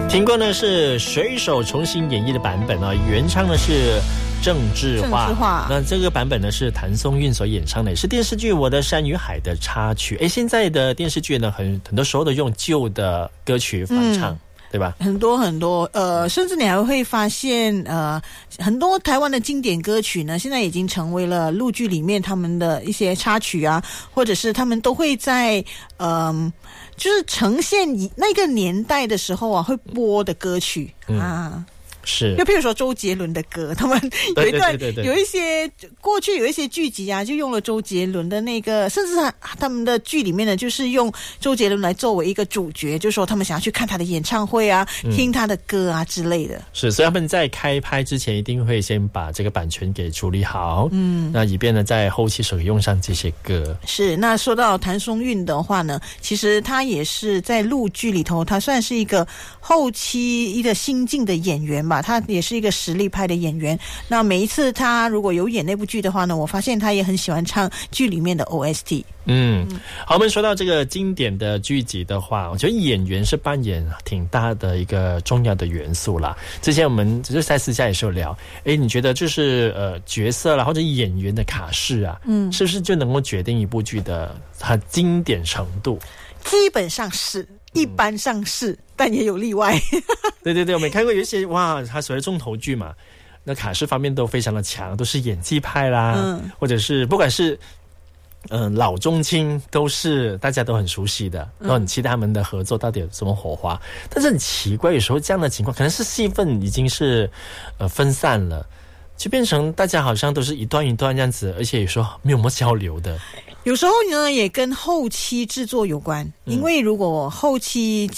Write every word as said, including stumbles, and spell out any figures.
听过呢是水手重新演绎的版本啊，原唱呢是郑智化。 郑智化那这个版本呢是谭松韵所演唱的，也是电视剧《我的山与海》的插曲。哎，现在的电视剧呢，很很多时候都用旧的歌曲翻唱。嗯对吧？ 很多很多，呃，甚至你还会发现，呃，很多台湾的经典歌曲呢，现在已经成为了陆剧里面他们的一些插曲啊，或者是他们都会在，嗯、呃，就是呈现以那个年代的时候啊，会播的歌曲、嗯、啊。 是， 就譬如说周杰伦的歌，他们有一段， 对对对对对有一些过去有一些剧集啊，就用了周杰伦的那个，甚至他他们的剧里面呢，就是用周杰伦来作为一个主角，就是说他们想要去看他的演唱会啊，嗯、听他的歌啊之类的。 是，所以他们在开拍之前一定会先把这个版权给处理好，嗯，那以便呢在后期使用上这些歌。 是，那说到谭松韵的话呢，其实他也是在陆剧里头，他算是一个后期一个新晋的演员吧。他也是一个实力派的演员，那每一次他如果有演那部剧的话呢，我发现他也很喜欢唱剧里面的 O S T。 嗯，好，我们说到这个经典的剧集的话，我觉得演员是扮演挺大的一个重要的元素啦。之前我们就是在私下也是有聊，诶，你觉得就是呃角色啦或者演员的卡士啊，嗯，是不是就能够决定一部剧的它经典程度？ 基本上是，一般上是、嗯、但也有例外。 对对对，我们看过有一些哇，他所谓重头剧嘛，那卡士方面都非常的强，都是演技派啦，嗯、或者是不管是嗯、呃、老中青，都是大家都很熟悉的，都很期待他们的合作到底有什么火花。嗯、但是很奇怪，有时候这样的情况，可能是戏份已经是呃分散了，就变成大家好像都是一段一段这样子，而且有时候没有什么交流的。 有时候呢，也跟后期制作有关，因为如果后期